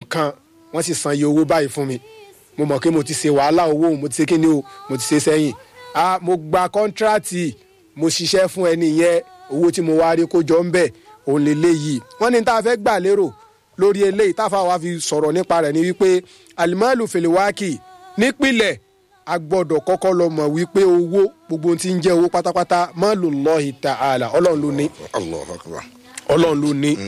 kan wọ́n sì san iye owó báyìí fún mi mo mọ̀ pé mo ti ṣe wàhálà owó mo ti ṣe kíni o mo ti ṣe sẹ́yìn mo gba kọ́ńtíráàtì mo ṣiṣẹ́ fún ẹni yẹn owó tí mo wá rí kó jọ ń bẹ̀ òun lè léyìí wọ́n ní tá a fẹ́ gbà lérò lórí eléyìí táfà wa fi sọ̀rọ̀ nípa rẹ̀ ni wípé alimalu filiwaki nípìnlẹ̀ a gbọ́dọ̀ kọ́kọ́ lọ mọ̀ wípé owó gbogbo tí ń jẹ́ owó pátápátá malullahi ta'ala ọlọ́run ló ní. Allahu akbar. Ọlọ́run ló ní.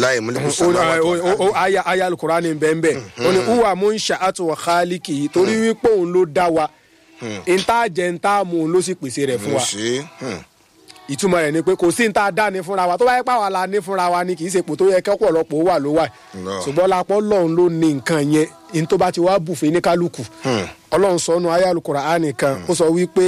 aya alukurani bẹ́ẹ̀ ó ní uwa munsha'atu wa khaliqi torí wípé òun ló dá wa ntá jẹ ntá mu òun ló sì pèsè rẹ̀ fún wa ìtumọ̀ rẹ̀ ni pé kò sí ntá dá ní fúnra wa tó bá yẹ pàwọn la ní fúnra wa ni kì í ṣe pò tó yẹ kẹ́kọ̀ọ́ ọ̀pọ̀ wà ló wà ṣùgbọ́n lápọ̀ Ọlọ́run ló ní nǹkan yẹn ní tó bá ti wá bùfẹ́ ní kálukú Ọlọ́run sọnù aya alukurani kan ó sọ wípé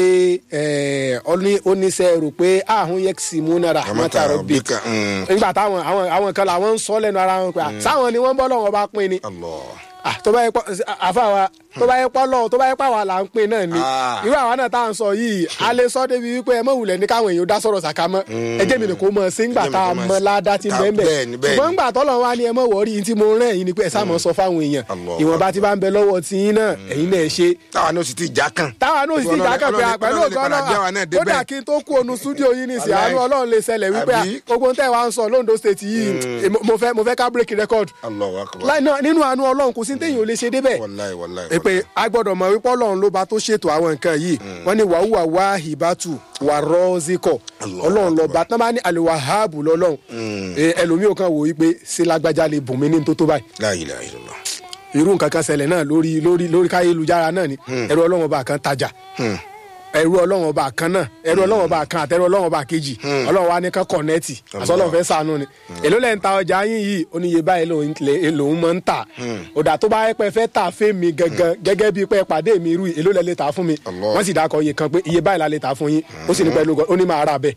oníṣẹ́ rò pé ahun yaksimuna rahmata rabbika nígbà táwọn àwọn kan làwọn ń sọ lẹ́nu ara wọn pé sáwọn ni wọ́n bọ́ lọ́wọ́ bá pín ni tó bá yẹ pọ àfàwà tó bá yẹ pọ lọ tó bá yẹ pàwà là ń pín náà ni irú àwa náà tá à ń sọ yìí a lè sọ débi wípé ẹ mọ wulẹ̀ ní káwọn èèyàn dá sọ̀rọ̀ sàkà mọ́ ẹ jẹ́ mi nìkan mọ̀ sí ńgbà tá a mọ ládá tí bẹ́ẹ̀ bẹ́ẹ̀ ṣùgbọ́n ńgbà tọ́lọ̀ wa ni ẹ mọ̀ wọ́ọ́rí tí mo rán ẹ̀yin ni pé ẹ sá mọ̀ sọ fáwọn èèyàn ìwọ̀nba tí bá ń bẹ lọ́wọ́ tí yín náà ẹ̀yin náà ṣe. táwa náà sì ti já kan pé pẹ̀lú ògbọ́n kódà kí n tó kú onu stúdíò yìí ní ìsìn àánú Ọlọ́run lè ṣẹlẹ̀ wípé gbogbo tẹ́ wa ń sọ Londo State yìí mo fẹ́ ká break record nínú àánú Ọlọ́run kò sí téèyàn ò lè ṣe débẹ̀ pé a gbọ́dọ̀ mọ̀ wípé Ọlọ́run ló bá tó ṣètò àwọn nǹkan yìí wọ́n ní wàhùwà wáhìbátù wà rọ́ọ̀zíkọ̀ Ọlọ́run lọ́ba tán bá ní àlùwàhábù lọ́lọ́run ẹlòmíì ò kàn wò wípé ṣé lágbájá lè bùn mí ní tó báyìí. La ilaha illallah. Irú nǹkan kan ṣẹlẹ̀ náà lórí káyélujára náà ni ẹ̀rọ Ọlọ́run ọba kan tajà ẹ̀rọ Ọlọ́run ọba kan náà ẹ̀rọ Ọlọ́run ọba kan àtẹ̀rọ Ọlọ́run ọba kejì Ọlọ́run wa ní kan kọ̀nẹ́ẹ̀tì àsọlọ́run fẹ́ sànú ni èló lẹ́ ń ta ọjà yín yìí oníye báyìí lòun máa ń tà òdà tó bá yẹ pé fẹ́ tà fẹ́ mi gangan gẹ́gẹ́ bíi pé pàdé mi irú èló lẹ́ lè tà fún mi wọ́n sì dákọ̀ iye kan pé iye báyìí la lè tà fún yín ó sì ní pẹ̀lú ó ní máa rà bẹ́ẹ̀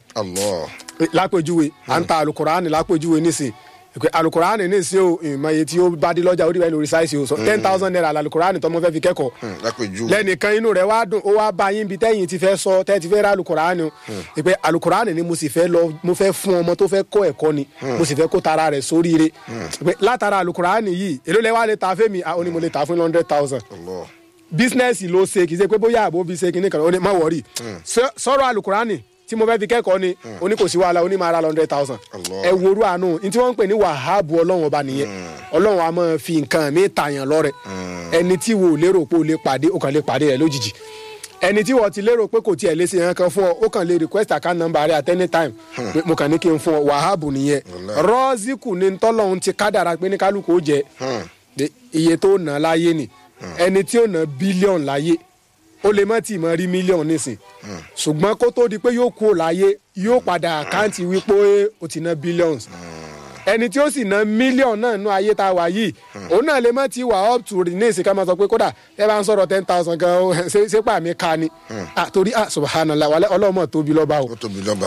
lápèjúwe à ń ta Al-Qur'ani lápèjúwe nísìn Al-Qur'ani ní sí o ìmọ̀ye tí ó bá dé lọ́jà orí bẹ́ẹ̀ lórí sáìsì o sọ 10,000 naira Al-Qur'ani tọmọ fẹ́ fi kẹ́kọ̀ọ́ lẹ́nìkan inú rẹ̀ wá dùn ó wá bá yín bí tẹ́yìn ti fẹ́ sọ tẹ́ ti fẹ́ ra Al-Qur'ani o ìpè Al-Qur'ani ni mo sì fẹ́ lọ mo fẹ́ fún ọmọ tó fẹ́ kọ́ ẹ̀kọ́ ni mo sì fẹ́ kó tara rẹ̀ sóríire ìpè látara Al-Qur'ani yìí èló lẹ wá lè ta fẹ́mi ó ní mo lè ta fún 100,000 bísínẹ́sì ló ṣe kì í ṣe pé bóyá àbó fi ṣe kinní kan ó ní má wọ̀rí sọ̀rọ̀ Al-Qur'ani tí mo fẹ́ fi kẹ́kọ̀ọ́ ni oní kò sí wàhálà oní máa ra 100,000 ẹ worú àánú ní tí wọ́n ń pè ní wàhábù Ọlọ́run ọba nìyẹn Ọlọ́run a máa fi nǹkan mi tàyàn lọ́rẹ ẹni tí wò lérò pé o lè pàdé o kàn lè pàdé rẹ lójijì ẹni tí wọ́n ti lérò pé kò tiẹ̀ lè ṣe yẹn kan fún ọ ó kàn lè request account number rẹ at any time mo kàn ní kí n fún ọ wàhábù nìyẹn rọ́ọ̀zìkù ni tọ́lọ́run ti kádàrá pé ní kálukú ó jẹ iye tó ná láyé ni ẹni tí ó ná bílíọ̀nù láyé ó lè má tì mọ́ rí mílíọ̀nù nísìn ṣùgbọ́n kó tó di pé yóò kú láyé yóò padà àkáǹtì wípé ó ti ná bílíọ̀nù ẹni tí ó sì ná mílíọ̀nù náà nú ayé tá a wà yìí òun náà lè má ti wà up to ní ìsìnká máa sọ pé kódà ẹ bá ń sọ̀rọ̀ 10,000 gan ṣé pàmì ká ni torí subhanallah wàlẹ́ ọlọ́mọ tóbi lọ́ba o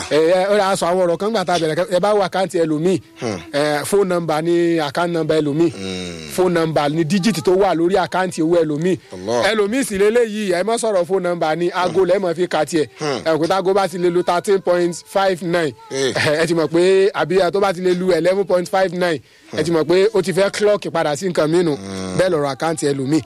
ẹ aṣọ àwọn ọ̀rọ̀ kan gbà tá a bẹ̀rẹ̀ ẹ bá wà àkáǹtì ẹlòmíì phone number ní account number ẹlòmíì phone number ní díjìtì tó wà lórí àkáǹtì owó ẹlòmíì sì lélẹ́yìí ẹ má sọ̀rọ̀ phone number ní aago lẹ́mọ̀ fi kà tiẹ̀ ẹ̀kúta aago bá ti lè lu 13.59 ẹ ti mọ̀ pé àbí tó bá ti lè lu 11.59 ẹ ti mọ̀ pé ó ti fẹ́ clock padà sí nǹkan mìíràn bẹ́ẹ̀ lọ́rọ̀ àkáǹtì ẹlòmíì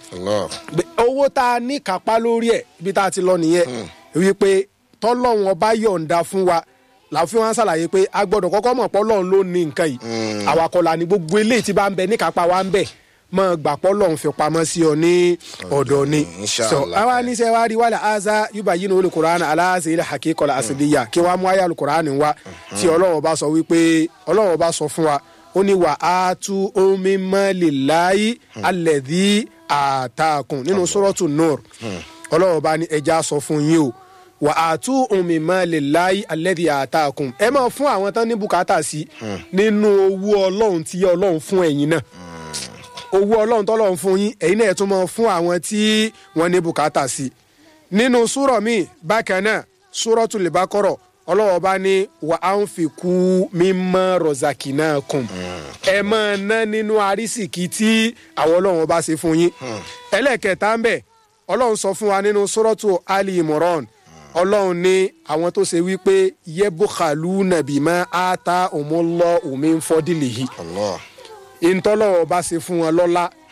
owó tá a ní kápá lórí ẹ̀ ibi tá a ti lọ nìyẹn wípé tọ́lọ́run ọba yọ̀ǹda fún wa làwọn wọn ṣàlàyé pé a gbọ́dọ̀ kọ́kọ́ mọ̀ pọ́lọ́run ló ní nǹkan yìí àwakọ̀lá ni gbogbo eléyìí tí bá ń bẹ ní kápá wa ń bẹ mọ gbà pọ́lọ́run fi pamọ́ sí ọ ní ọ̀dọ̀ ni so àwa níṣẹ́ wa rí wàlẹ̀ aza yuba yìí ní olùkùránì aláàzẹ ilẹ̀ hakíkọ̀lá àṣìlíyà kí wàá mú ayé olùkùránì wa tí Ọlọ́run ọba sọ wípé Ọlọ́run ọba sọ fún wa ó ní wà á tú omi mọ́lẹ̀ láyé alẹ́dí àtàkùn nínú Suratu Nur Ọlọ́run ọba ní ẹja sọ fún yín o wà á tú omi mọ́lẹ̀ láyé alẹ́dí àtàkùn ẹ máa fún àwọn tán ní bùkátà sí nínú owó Ọlọ́run tí Ọlọ́run fún ẹ̀yin náà owó Ọlọ́run tọ́lọ́run fún yín ẹ̀yin náà tún máa fún àwọn tí wọ́n ní bùkátà sí nínú súrọ̀ míì bákan náà Suratul Baqara Ọlọ́run bá ní wà á ń fi kú mímọ́ razaqnakum ẹ máa ná nínú arísìkí tí àwọn Ọlọ́run bá ṣe fún yín ẹlẹ́kẹ̀ẹ́ta ń bẹ Ọlọ́run sọ fún wa nínú Suratu Ali Imran Ọlọ́run ní àwọn tó ṣe wípé yabkhaluna bima atahumullahu min fadlihi ìntọ́lọ́wọ́ bá ṣe fún wọn lọ́lá